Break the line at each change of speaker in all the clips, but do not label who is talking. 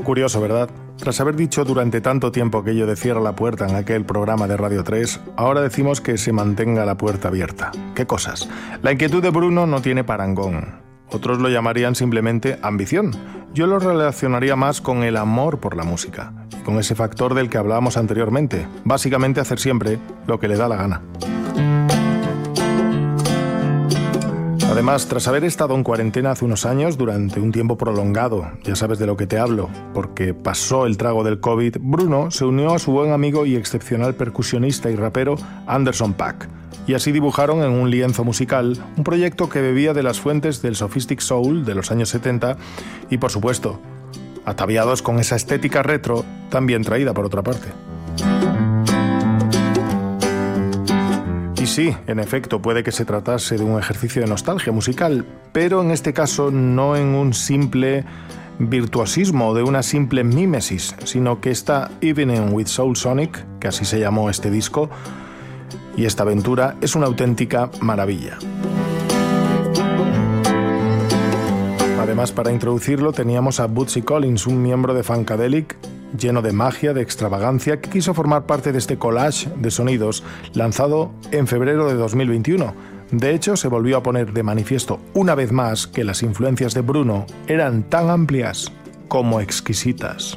curioso, ¿verdad? Tras haber dicho durante tanto tiempo aquello de cierra la puerta en aquel programa de Radio 3, ahora decimos que se mantenga la puerta abierta. ¿Qué cosas? La inquietud de Bruno no tiene parangón. Otros lo llamarían simplemente ambición. Yo lo relacionaría más con el amor por la música, y con ese factor del que hablábamos anteriormente, básicamente hacer siempre lo que le da la gana. Además, tras haber estado en cuarentena hace unos años, durante un tiempo prolongado, ya sabes de lo que te hablo, porque pasó el trago del COVID, Bruno se unió a su buen amigo y excepcional percusionista y rapero Anderson .Paak, y así dibujaron en un lienzo musical un proyecto que bebía de las fuentes del Sophistic Soul de los años 70 y, por supuesto, ataviados con esa estética retro, también traída por otra parte. Y sí, en efecto, puede que se tratase de un ejercicio de nostalgia musical, pero en este caso no en un simple virtuosismo o de una simple mímesis, sino que esta Evening with Soul Sonic, que así se llamó este disco, y esta aventura es una auténtica maravilla. Además, para introducirlo teníamos a Bootsy Collins, un miembro de Funkadelic lleno de magia, de extravagancia, que quiso formar parte de este collage de sonidos lanzado en febrero de 2021. De hecho, se volvió a poner de manifiesto una vez más que las influencias de Bruno eran tan amplias como exquisitas.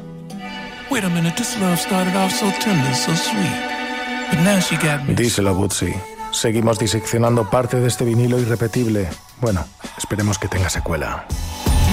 Díselo, Bootsy. Seguimos diseccionando parte de este vinilo irrepetible. Bueno, esperemos que tenga secuela.